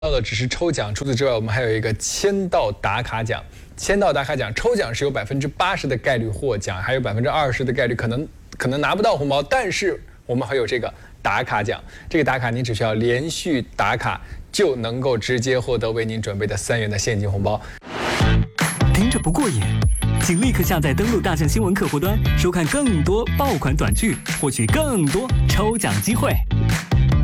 到的只是抽奖，除此之外，我们还有一个签到打卡奖。签到打卡奖抽奖是有80%的概率获奖，还有20%的概率可能拿不到红包，但是我们还有这个打卡奖。这个打卡你只需要连续打卡就能够直接获得为您准备的3元的现金红包。 听着不过瘾，请立刻下载登录大象新闻客户端，收看更多爆款短剧，获取更多抽奖机会。